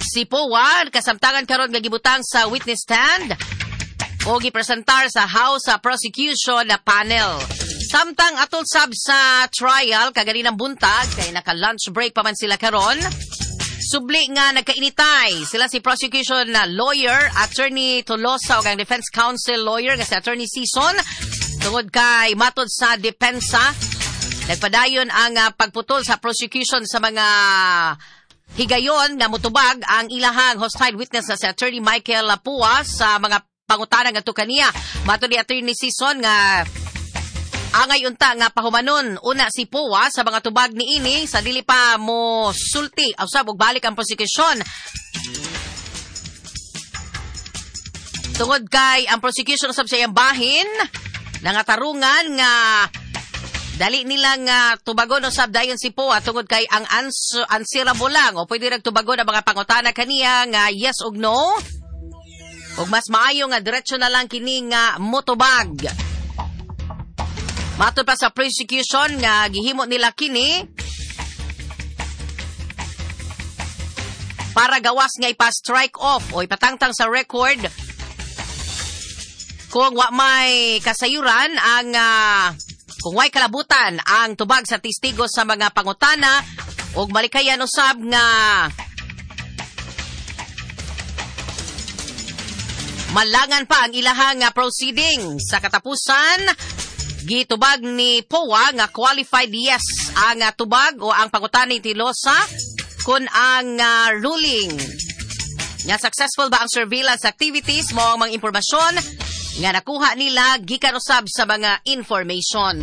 Si POA kasamtangan karon nga gibutang sa witness stand o gipresentar sa House Prosecution na panel. Samtang atol sab sa trial kaganinang buntag kay naka-lunch break pa man sila karon. Subli nga nagkainitay sila si prosecution na lawyer, Attorney Tolosa o ang defense counsel lawyer nga si Attorney Sison tungod kay matod sa depensa nagpadayon ang pagputol sa prosecution sa mga higayon nga mutubag ang ilahang hostile witness na si Attorney Michael Lapua sa mga pangutana nga kaniya. Matod ni Attorney Sison nga angay unta nga pahumanon una si POA sa mga tubag ni ini sa dili pa mo sulti usab og balik ang prosecution. Tungod kay ang prosecution usab sa iyang bahin nangatarungan nga dali nilang tubagon usab dayon si POA tungod kay ang answerable lang o pwede rag tubagon ang mga pangutana kaniya nga yes og no. Og mas maayo nga diretso na lang kini nga motubag. Matod pa sa prosecution nga gihimo nila kini para gawas nga ipa-strike off o ipatangtang sa record kung wa may kasayuran ang kung way kalabutan ang tubag sa testigo sa mga pangutana ug malikayan usab nga malangan pa ang ilahang proceeding. Sa katapusan gitubag ni POA nga qualified yes ang tubag o ang pangutana ni Tolosa kun ang ruling nga successful ba ang surveillance activities mo ang mga impormasyon nga nakuha nila gikan usab sa mga information.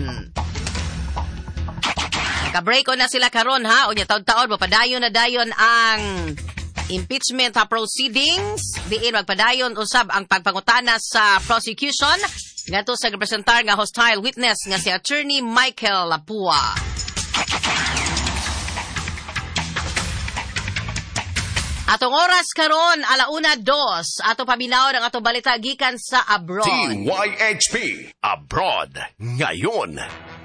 Naka-break on na sila karon ha, unya taon-taon mapadayon na dayon ang impeachment proceedings, diin magpadayon usab ang pagpangutana sa prosecution ngadto sa representar nga hostile witness nga si Attorney Michael Lapua. Atong oras karon 1:02 ato paminaw ang atong balita gikan sa abroad. DYHP Abroad ngayon.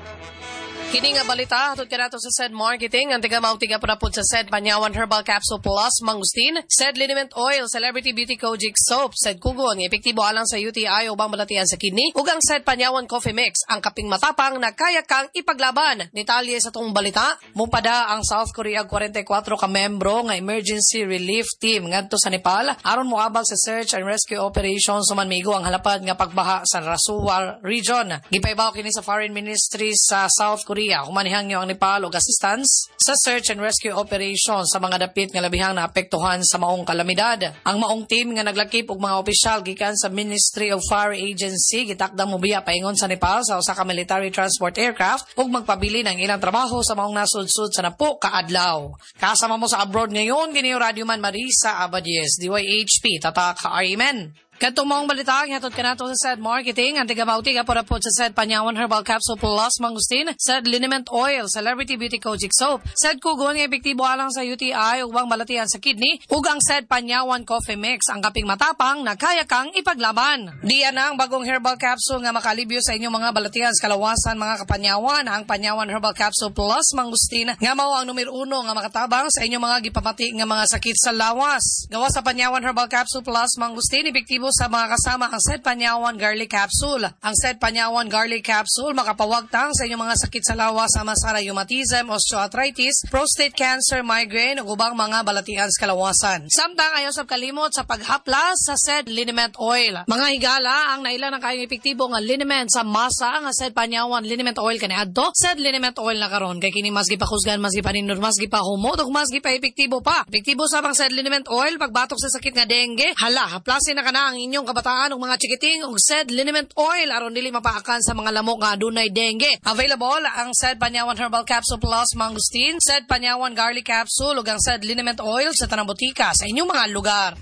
Kini nga balita hatod kanato sa SED Marketing ang tiga pud sa SED Panyawan Herbal Capsule Plus Mangustin, SED Liniment Oil, Celebrity Beauty Kojic Soap, SED Kugon nga epektibo alang sa UTI o bang balatian sa kidney, ug ang SED Panyawan Coffee Mix ang kaping matapang na kaya kang ipaglaban. Detalye sa tong balita, mupada ang South Korea 44 ka membro nga emergency relief team ngadto sa Nepal aron moabag sa search and rescue operations suman migo ang halapad nga pagbaha sa Rasuwal region. Gipaybaw kini sa Foreign Ministry sa South Korea humanihang niyo ang Nepal og assistance sa search and rescue operation sa mga dapit nga labihang naapektuhan sa maong kalamidad. Ang maong team nga naglakip og mga opisyal gikan sa Ministry of Fire Agency gitakdang mobiya paingon sa Nepal sa usa ka military transport aircraft ug magpabili ng ilang trabaho sa maong nasudsud sa napo ka adlaw. Kasama mo sa abroad ngayon kini Radio Man Marisa Abadies, DYHP tatak Amen. Kadtong maong balita hatod kanato sa SED Marketing ang tigamauti ka para po sa SED Panyawan Herbal Capsule Plus Mangustin, SED Liniment Oil, Celebrity Beauty Kojic Soap, SED Kugon nga epektibo alang sa UTI ug bang balatian sa kidney, ug ang SED Panyawan Coffee Mix ang kaping matapang na kaya kang ipaglaban. Diyan ang bagong herbal capsule nga makalibyo sa inyong mga balatian sa kalawasan mga kapanyawan, ang Panyawan Herbal Capsule Plus Mangustin nga mao ang numero 1 nga makatabang sa inyong mga gipamati nga mga sakit sa lawas. Gawa sa Panyawan Herbal Capsule Plus Mangustin epektibo sa mga kasama ang SED Panyawan Garlic Capsule. Ang SED Panyawan Garlic Capsule makapawagtang sa inyong mga sakit sa lawas sama sa rheumatism, osteoarthritis, prostate cancer, migraine ug ubang mga balatian sa kalawasan. Samtang ayaw sab kalimot sa paghaplas sa SED Liniment Oil. Mga higala ang naila ng kayong epektibo nga liniment sa masa nga SED Panyawan Liniment Oil kaniadto SED Liniment Oil na karon kay kini mas gipakusgan, mas gipanindot, mas gipahumot ug mas gipa-epektibo pa. Epektibo sa ang SED Liniment Oil pagbatok sa sakit nga dengue. Hala, haplasin na kana ang inyong kabataan ug mga chikiting og SED Liniment Oil aron dili mapaakan sa mga lamok nga adunay dengue. Available ang SED Panyawan Herbal Capsule Plus Mangustin, SED Panyawan Garlic Capsule ug ang SED Liniment Oil sa tanang botika sa inyong mga lugar.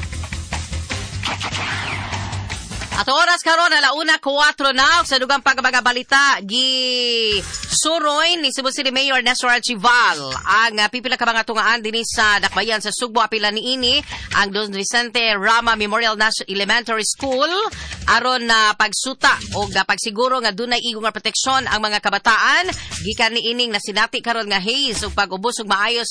Ato oras karon 1:04 na sa dugang pagbabalita suroy ni Cebu City Mayor Nestor Archival ang pipila ka mga tungaan dinhi sa Dakbayan sa Sugbo apila niini ang Don Vicente Rama Memorial Elementary School aron na pagsuta o pagsiguro nga dunay igong nga proteksyon ang mga kabataan gikan niining nasinati karon nga haze ug pag-ubos og maayos